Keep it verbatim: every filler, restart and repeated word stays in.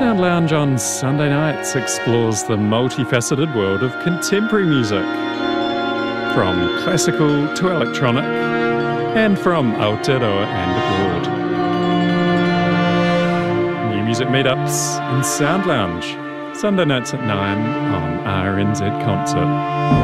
Sound Lounge on Sunday nights explores the multifaceted world of contemporary music, from classical to electronic, and from Aotearoa and abroad. New music meetups in Sound Lounge, Sunday nights at nine on R N Z Concert.